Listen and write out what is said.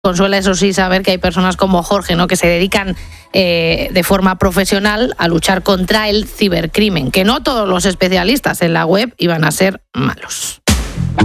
Consuela, eso sí, saber que hay personas como Jorge, ¿no?, que se dedican de forma profesional a luchar contra el cibercrimen, que no todos los especialistas en la web iban a ser malos.